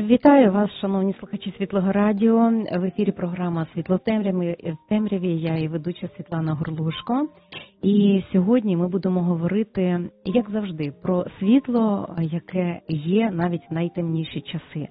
Вітаю вас, шановні слухачі Світлого радіо. В ефірі програма «Світло в темряві». Я і ведуча Світлана Горлушко. І сьогодні ми будемо говорити, як завжди, про світло, яке є навіть в найтемніші часи.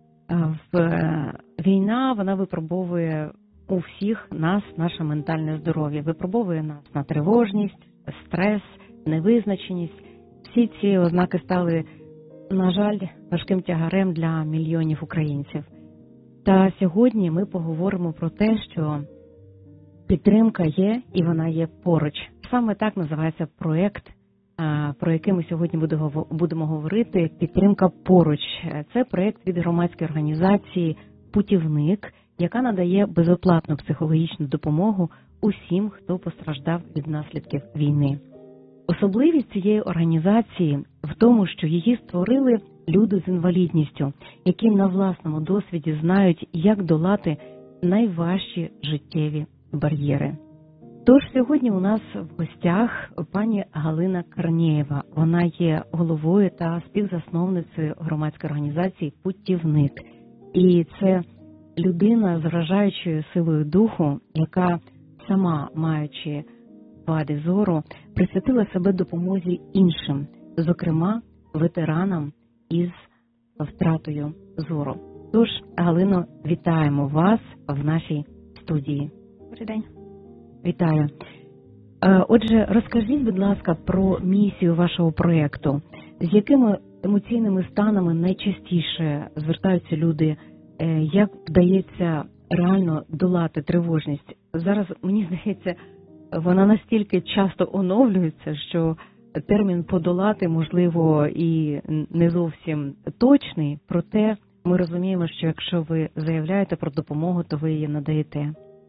Війна, вона випробовує у всіх нас наше ментальне здоров'я, випробовує нас на тривожність, стрес, невизначеність. Всі ці ознаки стали, на жаль, важким тягарем для мільйонів українців. Та сьогодні ми поговоримо про те, що підтримка є і вона є поруч. Саме так називається проєкт, про який ми сьогодні будемо говорити, «Підтримка поруч». Це проєкт від громадської організації «Путівник», яка надає безоплатну психологічну допомогу усім, хто постраждав від наслідків війни. Особливість цієї організації в тому, що її створили люди з інвалідністю, які на власному досвіді знають, як долати найважчі життєві бар'єри. Тож сьогодні у нас в гостях пані Галина Корнєєва. Вона є головою та співзасновницею громадської організації «Путівник». І це людина з вражаючою силою духу, яка сама, маючи вади зору, присвятила себе допомозі іншим, зокрема ветеранам із втратою зору. Тож, Галино, вітаємо вас в нашій студії. Добрий день. Вітаю. Отже, розкажіть, будь ласка, про місію вашого проєкту. З якими емоційними станами найчастіше звертаються люди? Як вдається реально долати тривожність? Зараз, мені здається, вона настільки часто оновлюється, що термін «подолати», можливо, і не зовсім точний, проте ми розуміємо, що якщо ви заявляєте про допомогу, то ви її надаєте.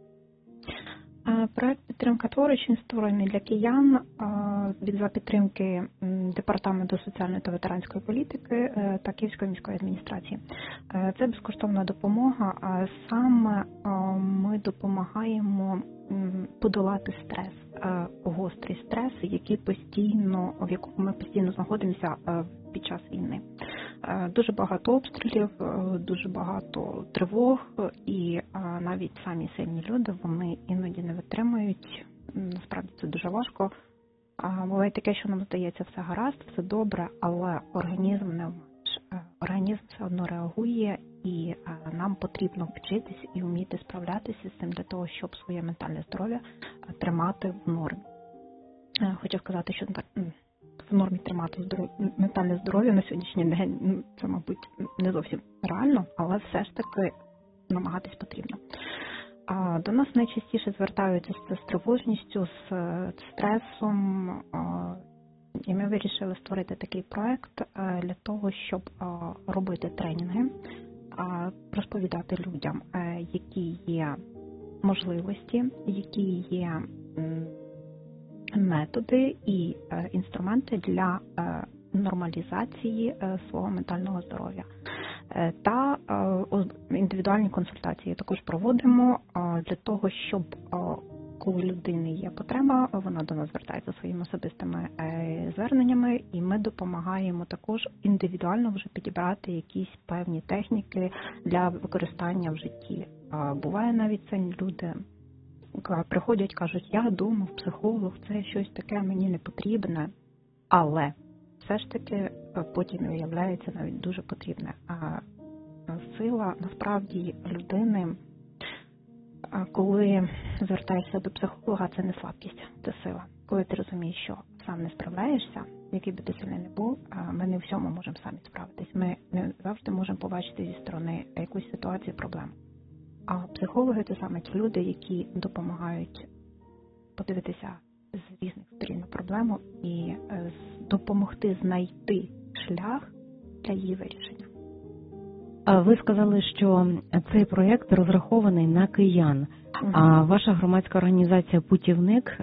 Проект «Підтримка поруч» створений для киян за підтримки Департаменту соціальної та ветеранської політики та Київської міської адміністрації. Це безкоштовна допомога, а саме ми допомагаємо подолати стрес, гострий стрес, в якому ми постійно знаходимося під час війни. Дуже багато обстрілів, дуже багато тривог, і навіть самі сильні люди, вони іноді не витримують. Насправді це дуже важко. Буває таке, що нам здається все гаразд, все добре, але організм не вміє. Організм все одно реагує, і нам потрібно вчитись і вміти справлятися з цим для того, щоб своє ментальне здоров'я тримати в нормі. Хочу сказати, що в нормі тримати ментальне здоров'я на сьогоднішній день, це, мабуть, не зовсім реально, але все ж таки намагатись потрібно. До нас найчастіше звертаються з тривожністю, з стресом, і ми вирішили створити такий проект для того, щоб робити тренінги, розповідати людям, які є можливості, які є методи і інструменти для нормалізації свого ментального здоров'я. Та індивідуальні консультації також проводимо для того, щоб коли у людини є потреба, вона до нас звертається своїми особистими зверненнями, і ми допомагаємо також індивідуально вже підібрати якісь певні техніки для використання в житті. Буває навіть це люди приходять, кажуть, я думав, психолог, це щось таке мені не потрібне, але все ж таки потім виявляється навіть дуже потрібне. А сила, насправді, людини, коли звертаєшся до психолога, це не слабкість, це сила. Коли ти розумієш, що сам не справляєшся, який би ти сильний не був, ми не в всьому можемо самі справитись. Ми не завжди можемо побачити зі сторони якусь ситуацію, проблему. А психологи – це саме ті люди, які допомагають подивитися з різних сторін на проблему і допомогти знайти шлях для її вирішення. Ви сказали, що цей проєкт розрахований на киян, а ваша громадська організація «Путівник»,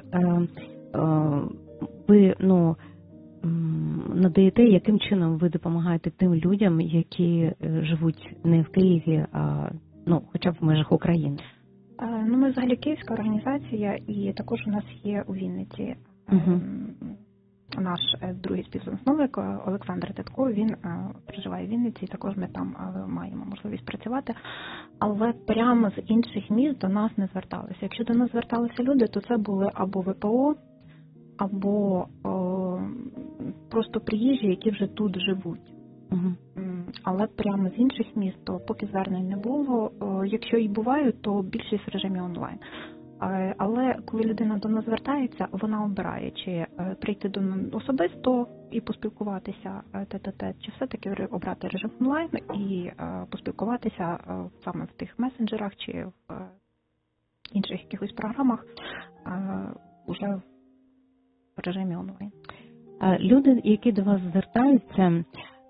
ви надаєте, яким чином ви допомагаєте тим людям, які живуть не в Києві, а хоча б в межах України? Ми взагалі київська організація, і також у нас є у Вінниці наш другий співзасновник Олександр Титко, він проживає в Вінниці, і також ми там маємо можливість працювати. Але прямо з інших міст до нас не зверталися. Якщо до нас зверталися люди, то це були або ВПО, або просто приїжджі, які вже тут живуть. Але прямо з інших міст, то поки звернень не було. Якщо і бувають, то більшість в режимі онлайн. Але коли людина до нас звертається, вона обирає, чи прийти до нас особисто і поспілкуватися тет-а-тет, чи все-таки обрати режим онлайн і поспілкуватися саме в тих месенджерах чи в інших якихось програмах уже в режимі онлайн. Люди, які до вас звертаються,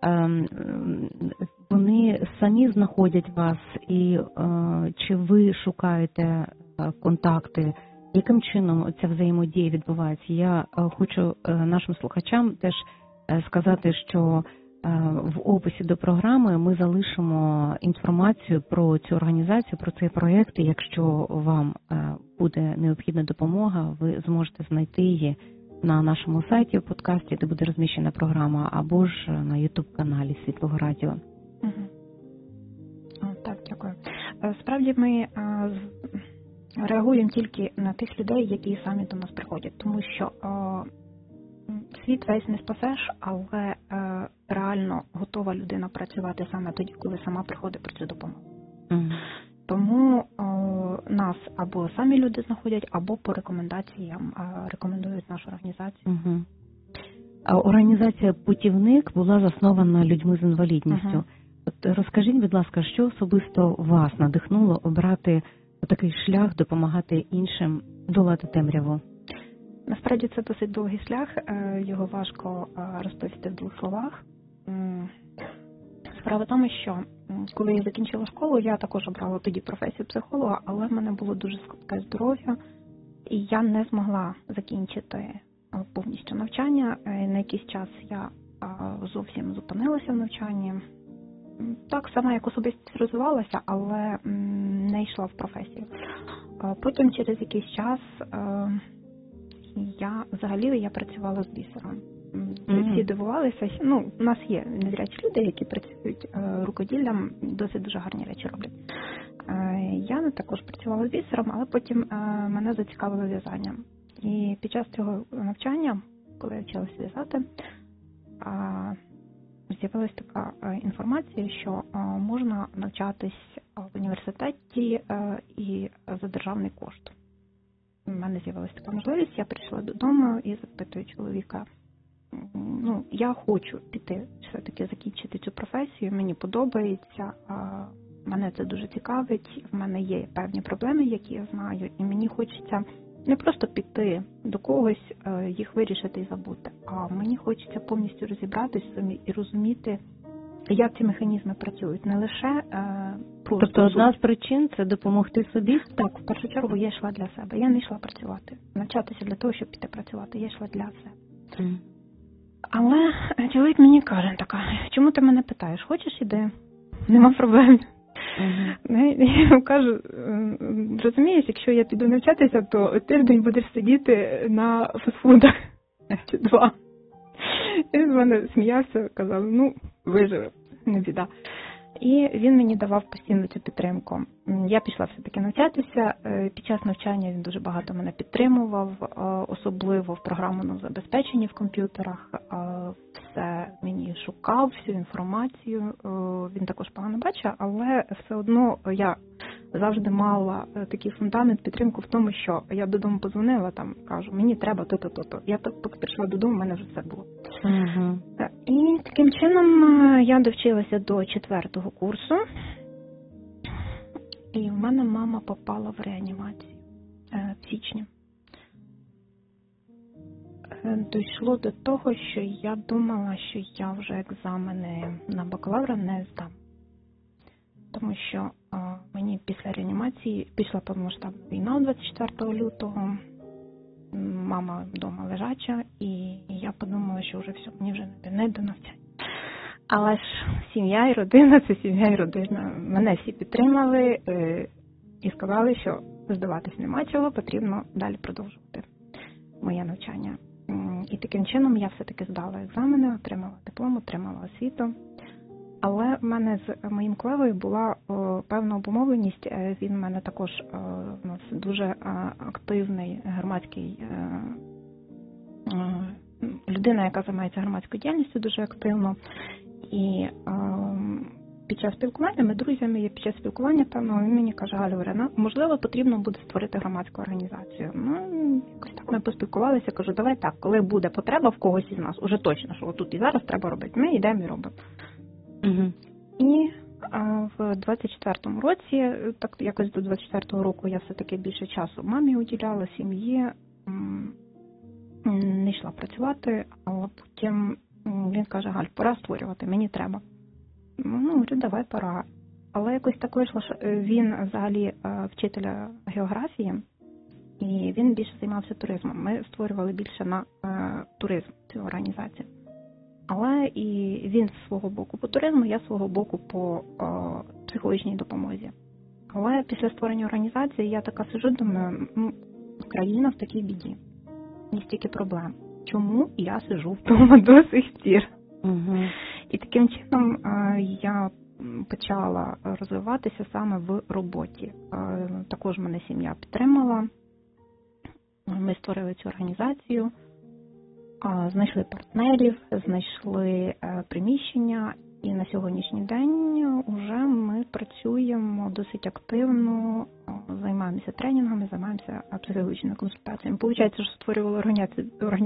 вони самі знаходять вас, і чи ви шукаєте контакти? Яким чином ця взаємодія відбувається? Я хочу нашим слухачам теж сказати, що в описі до програми ми залишимо інформацію про цю організацію, про цей проєкт. І якщо вам буде необхідна допомога, ви зможете знайти її на нашому сайті, в подкасті, де буде розміщена програма, або ж на YouTube-каналі Світлого Радіо. Так, дякую. Справді ми реагуємо тільки на тих людей, які самі до нас приходять, тому що світ весь не спасеш, але реально готова людина працювати саме тоді, коли сама приходить про цю допомогу. Тому нас або самі люди знаходять, або по рекомендаціям рекомендують нашу організацію. Організація «Путівник» була заснована людьми з інвалідністю. От розкажіть, будь ласка, що особисто вас надихнуло обрати такий шлях, допомагати іншим долати темряву? Насправді це досить довгий шлях, його важко розповісти в двох словах. Справа в тому, що коли я закінчила школу, я також обрала тоді професію психолога, але в мене було дуже слабке здоров'я, і я не змогла закінчити повністю навчання. На якийсь час я зовсім зупинилася в навчанні. Так само, як особистість розвивалася, але не йшла в професію. Потім через якийсь час я працювала з бісером. Всі дивувалися. У нас є незрячі люди, які працюють рукоділлям, досить дуже гарні речі роблять. Я також працювала з бісером, але потім мене зацікавило в'язанням. І під час цього навчання, коли я вчилася в'язати, з'явилася така інформація, що можна навчатись в університеті і за державний кошт. У мене з'явилася така можливість, я прийшла додому і запитую чоловіка, я хочу піти, все-таки закінчити цю професію, мені подобається, мене це дуже цікавить, в мене є певні проблеми, які я знаю, і мені хочеться не просто піти до когось, їх вирішити і забути, а мені хочеться повністю розібратися і розуміти, як ці механізми працюють, не лише просто... Тобто одна з причин – це допомогти собі? Так, в першу чергу я йшла для себе, я не йшла працювати, навчатися для того, щоб піти працювати, я йшла для себе. Але чоловік мені каже, чому ти мене питаєш, хочеш іди, нема проблем. Я кажу, розумієш, якщо я піду навчатися, то тиждень будеш сидіти на фастфудах чи 2. І з мене сміявся, казав, виживе, не біда. І він мені давав постійно цю підтримку. Я пішла все-таки навчатися. Під час навчання він дуже багато мене підтримував, особливо в програмному забезпеченні в комп'ютерах. Все мені шукав, всю інформацію. Він також погано бачив, але все одно я завжди мала такий фундамент, підтримку в тому, що я додому подзвонила, кажу, мені треба то-то. Я поки прийшла додому, в мене вже все було. І таким чином я довчилася до 4-го курсу, і в мене мама попала в реанімацію в січні. Дійшло до того, що я думала, що я вже екзамени на бакалавра не здам. Тому що мені після реанімації пішла повномасштабна війна 24 лютого, мама вдома лежача, і я подумала, що вже все, мені вже не до навчання. Але ж сім'я і родина – це сім'я і родина. Мене всі підтримали і сказали, що здаватись нема чого, потрібно далі продовжувати моє навчання. І таким чином я все-таки здала екзамени, отримала диплом, отримала освіту. Але в мене з моїм колегою була певна обумовленість. Він в мене також у нас дуже активний громадський людина, яка займається громадською діяльністю дуже активно. І під час спілкування, ми друзями, під час спілкування певного він мені каже: Галя Оріївна, можливо, потрібно буде створити громадську організацію. Ну, якось так ми поспілкувалися, кажу, давай так, коли буде потреба в когось із нас, уже точно, що тут і зараз треба робити, ми йдемо і робимо. Угу. І в 24-му році, так якось до 24-го року я все-таки більше часу мамі уділяла, сім'ї, не йшла працювати, але потім він каже: Галь, пора створювати, мені треба. Ну, говорю, давай, пора. Але якось так вийшло, що він взагалі вчителя географії, і він більше займався туризмом. Ми створювали більше на туризм цю організацію. Але і він з свого боку по туризму, я з свого боку по психологічній допомозі. Але після створення організації я така сиджу, думаю, країна в такій біді. Не стільки проблем. Чому я сиджу вдома до сих пір? Угу. І таким чином я почала розвиватися саме в роботі. Також мене сім'я підтримала. Ми створили цю організацію, знайшли партнерів, знайшли приміщення, і на сьогоднішній день вже ми працюємо досить активно, займаємося тренінгами, займаємося психологічними консультаціями. Получається, що створювали організацію